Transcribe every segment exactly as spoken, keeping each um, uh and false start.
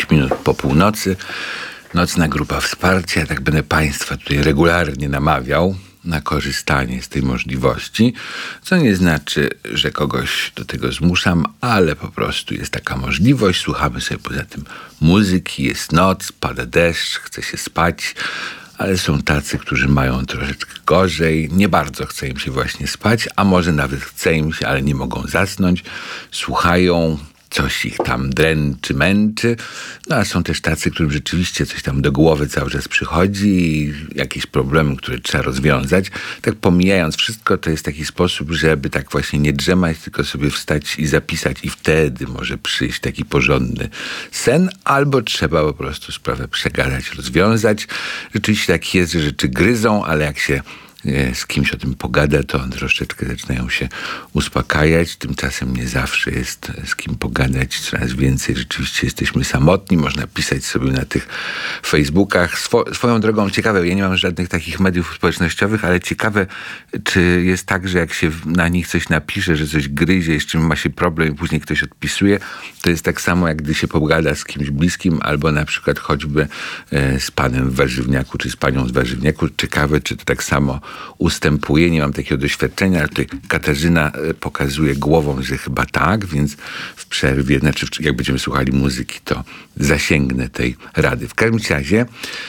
pięć minut po północy. Nocna grupa wsparcia. Tak będę Państwa tutaj regularnie namawiał na korzystanie z tej możliwości, co nie znaczy, że kogoś do tego zmuszam, ale po prostu jest taka możliwość. Słuchamy sobie poza tym muzyki, jest noc, pada deszcz, chce się spać, ale są tacy, którzy mają troszeczkę gorzej, nie bardzo chce im się właśnie spać, a może nawet chce im się, ale nie mogą zasnąć, słuchają, coś ich tam dręczy, męczy. No a są też tacy, którym rzeczywiście coś tam do głowy cały czas przychodzi i jakieś problemy, które trzeba rozwiązać. Tak pomijając wszystko, to jest taki sposób, żeby tak właśnie nie drzemać, tylko sobie wstać i zapisać i wtedy może przyjść taki porządny sen, albo trzeba po prostu sprawę przegadać, rozwiązać. Rzeczywiście tak jest, że rzeczy gryzą, ale jak się z kimś o tym pogada, to troszeczkę zaczynają się uspokajać. Tymczasem nie zawsze jest z kim pogadać. Coraz więcej rzeczywiście jesteśmy samotni. Można pisać sobie na tych Facebookach. Swo- swoją drogą ciekawe, ja nie mam żadnych takich mediów społecznościowych, ale ciekawe, czy jest tak, że jak się na nich coś napisze, że coś gryzie, z czym ma się problem i później ktoś odpisuje, to jest tak samo, jak gdy się pogada z kimś bliskim, albo na przykład choćby e, z panem w warzywniaku, czy z panią z warzywniaku. Ciekawe, czy to tak samo ustępuje. Nie mam takiego doświadczenia, ale tutaj Katarzyna pokazuje głową, że chyba tak, więc w przerwie, znaczy jak będziemy słuchali muzyki, to zasięgnę tej rady. W każdym razie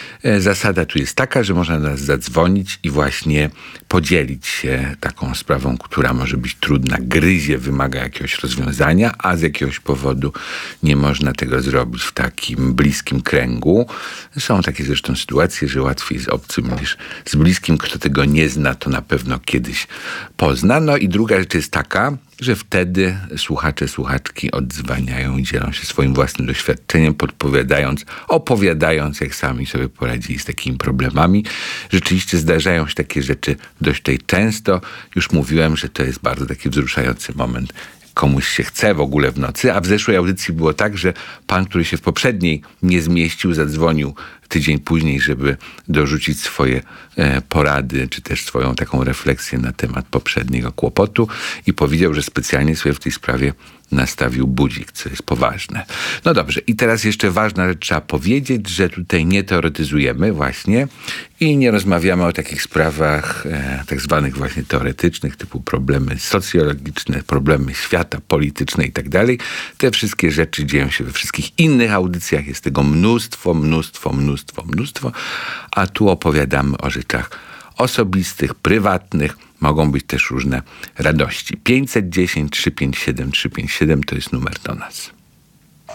zasada tu jest taka, że można nas zadzwonić i właśnie podzielić się taką sprawą, która może być trudna, gryzie, wymaga jakiegoś rozwiązania, a z jakiegoś powodu nie można tego zrobić w takim bliskim kręgu. Są takie zresztą sytuacje, że łatwiej z obcym niż z bliskim. Kto tego nie zna, to na pewno kiedyś pozna. No i druga rzecz jest taka, że wtedy słuchacze, słuchaczki odzwaniają i dzielą się swoim własnym doświadczeniem, podpowiadając, opowiadając, jak sami sobie poradzili z takimi problemami. Rzeczywiście zdarzają się takie rzeczy dość tutaj często. Już mówiłem, że to jest bardzo taki wzruszający moment. Komuś się chce w ogóle w nocy, a w zeszłej audycji było tak, że pan, który się w poprzedniej nie zmieścił, zadzwonił tydzień później, żeby dorzucić swoje e, porady, czy też swoją taką refleksję na temat poprzedniego kłopotu i powiedział, że specjalnie sobie w tej sprawie nastawił budzik, co jest poważne. No dobrze, i teraz jeszcze ważna rzecz, trzeba powiedzieć, że tutaj nie teoretyzujemy właśnie i nie rozmawiamy o takich sprawach e, tak zwanych właśnie teoretycznych, typu problemy socjologiczne, problemy świata, polityczne i tak dalej. Te wszystkie rzeczy dzieją się we wszystkich innych audycjach, jest tego mnóstwo, mnóstwo, mnóstwo, mnóstwo, a tu opowiadamy o rzeczach osobistych, prywatnych, mogą być też różne radości. pięćset dziesięć, trzysta pięćdziesiąt siedem, trzysta pięćdziesiąt siedem to jest numer do nas.